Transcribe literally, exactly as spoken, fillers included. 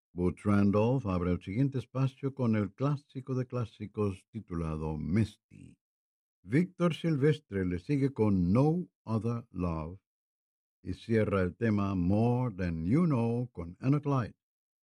Butch Randolph abre el siguiente espacio con el clásico de clásicos titulado Misty. Víctor Silvestre le sigue con No Other Love y cierra el tema More Than You Know con Anna Clyde.